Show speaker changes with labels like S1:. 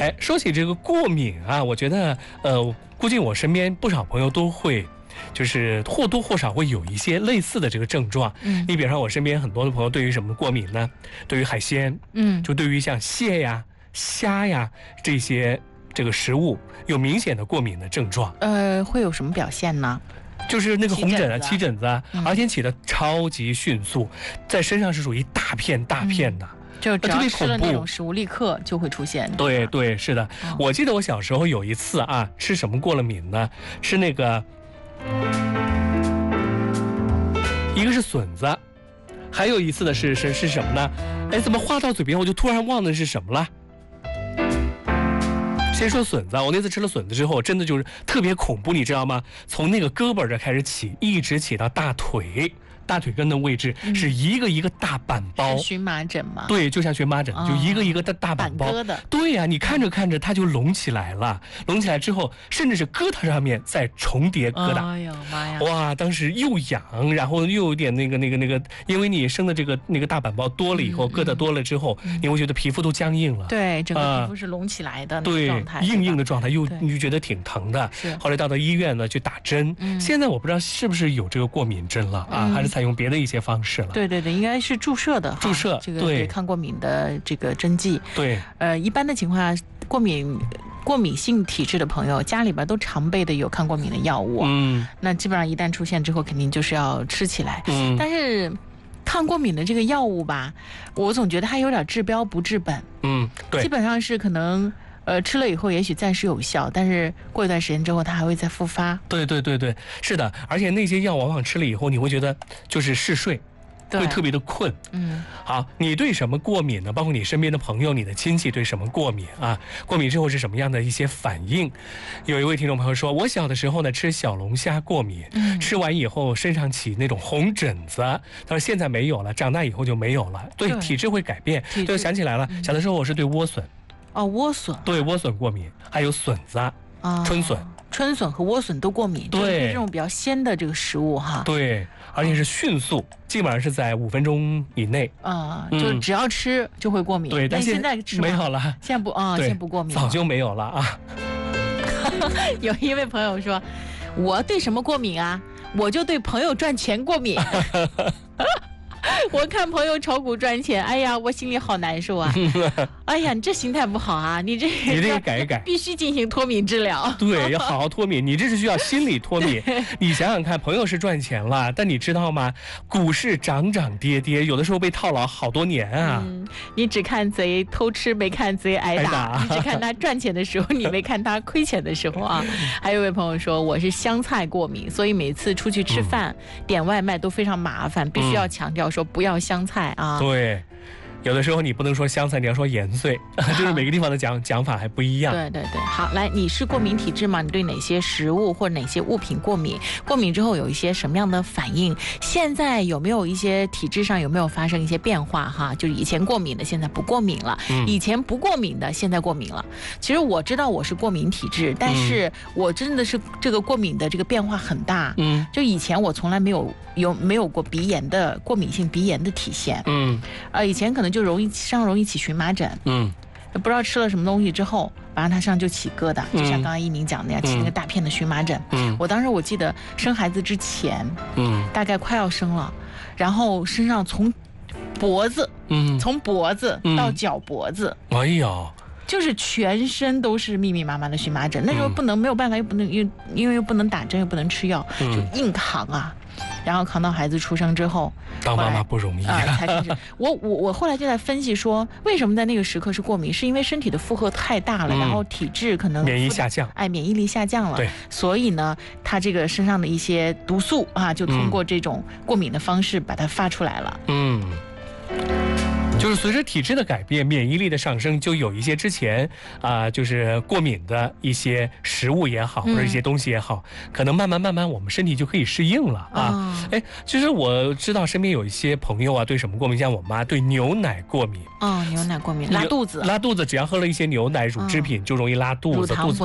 S1: 说起这个过敏啊，我觉得估计我身边不少朋友都会。就是或多或少会有一些类似的这个症状。你比方说我身边很多的朋友对于什么过敏呢？对于海鲜，就对于像蟹呀、虾呀这个食物有明显的过敏的症状。
S2: 会有什么表现呢？
S1: 就是那个红疹啊、起疹子啊，而且起得超级迅速，在身上是属于大片大片的。
S2: 就只要吃了那种食物，立刻就会出现。
S1: 对对，是的。我记得我小时候有一次啊，吃什么过了敏呢？吃那个。一个是笋子，还有一次的是什么呢？怎么话到嘴边我就突然忘了是什么了？先说笋子，我那次吃了笋子之后，真的就是特别恐怖，你知道吗？从那个胳膊这开始起，一直起到大腿根的位置，是一个一个大板包。
S2: 是荨麻疹吗？
S1: 对，就像荨麻疹，就一个一个的大板包。对呀，你看着看着它就隆起来了，隆起来之后，甚至是疙瘩上面再重叠疙瘩。
S2: 哎呦妈呀！
S1: 哇，当时又痒，然后又有点那个，因为你生的那个大板包多了以后，疙瘩多了之后，你会觉得皮肤都僵硬了。
S2: 对，整个皮肤是隆起来的那个状态，
S1: 硬的状态，你就觉得挺疼的。后来到医院呢去打针，现在我不知道是不是有这个过敏针了啊，还是采用别的一些方式了。
S2: 对，应该是注射的。注射这个对抗过敏的这个针剂。
S1: 对，
S2: 一般的情况下，过敏性体质的朋友家里边都常备的有抗过敏的药物。那基本上一旦出现之后，肯定就是要吃起来。但是抗过敏的这个药物吧，我总觉得它有点治标不治本。
S1: 对，
S2: 基本上是可能。吃了以后也许暂时有效，但是过一段时间之后它还会再复发。
S1: 对，是的，而且那些药往往吃了以后，你会觉得就是嗜睡，会特别的困。好，你对什么过敏呢？包括你身边的朋友、你的亲戚对什么过敏啊？过敏之后是什么样的一些反应？有一位听众朋友说，我小的时候呢吃小龙虾过敏，吃完以后身上起那种红疹子，他说现在没有了，长大以后就没有了。对，体质会改变。就想起来了，小的时候我是对莴笋。
S2: 莴笋。对，
S1: 莴笋过敏，还有笋子春
S2: 笋和莴笋都过敏。对，这种比较鲜的这个食物哈。
S1: 对，而且是迅速，基本上是在5分钟以内。
S2: 就只要吃就会过敏。
S1: 对，但
S2: 现在吃
S1: 没有了。
S2: 现在不现在不过敏，
S1: 早就没有了啊。
S2: 有一位朋友说，我对什么过敏啊？我就对朋友赚钱过敏。我看朋友炒股赚钱，哎呀，我心里好难受啊！哎呀，你这心态不好啊！你这个
S1: 改一改，
S2: 必须进行脱敏治疗。
S1: 对，要好好脱敏。你这是需要心理脱敏。你想想看，朋友是赚钱了，但你知道吗？股市涨涨跌跌，有的时候被套牢好多年啊。
S2: 你只看贼偷吃，没看贼挨打。你只看他赚钱的时候，你没看他亏钱的时候啊。还有一位朋友说，我是香菜过敏，所以每次出去吃饭点外卖都非常麻烦，必须要强调说不要香菜啊。
S1: 对，有的时候你不能说香菜，你要说盐碎，就是每个地方的讲法还不一样。
S2: 对，好，来，你是过敏体质吗？你对哪些食物或哪些物品过敏？过敏之后有一些什么样的反应？现在有没有一些体质上有没有发生一些变化哈？就是以前过敏的现在不过敏了，以前不过敏的现在过敏了。其实我知道我是过敏体质，但是我真的是这个过敏的这个变化很大。就以前我从来没有过鼻炎的过敏性鼻炎的体现。以前可能就容易起荨麻疹。不知道吃了什么东西之后，晚上它身上就起疙瘩，就像刚刚一鸣讲的那样，起那个大片的荨麻疹。我当时我记得生孩子之前，大概快要生了，然后身上从脖子到脚脖子，
S1: 哎呀，
S2: 就是全身都是密密麻麻的荨麻疹。那时候没有办法，又不能因为又不能打针，又不能吃药，就硬扛啊。然后扛到孩子出生之后，
S1: 当妈妈不容易
S2: 才开始。我后来就在分析说，为什么在那个时刻是过敏？是因为身体的负荷太大了，然后体质可能
S1: 免疫下降，
S2: 免疫力下降了。
S1: 对，
S2: 所以呢，他这个身上的一些毒素啊，就通过这种过敏的方式把它发出来了。
S1: 就是随着体质的改变，免疫力的上升，就有一些之前就是过敏的一些食物也好，或者一些东西也好，可能慢慢我们身体就可以适应了啊。其实我知道身边有一些朋友啊，对什么过敏？像我妈对牛奶过敏。
S2: 牛奶过敏，拉肚子，
S1: 只要喝了一些牛奶乳制品就容易拉肚子。